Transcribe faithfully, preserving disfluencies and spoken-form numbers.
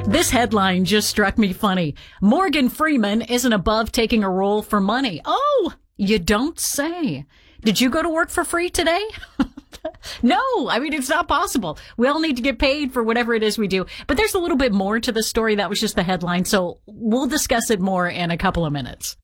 This headline just struck me funny. Morgan Freeman isn't above taking a role for money. Oh, you don't say. Did you go to work for free today? No, I mean, it's not possible. We all need to get paid for whatever it is we do. But there's a little bit more to the story. That was just the headline. So we'll discuss it more in a couple of minutes.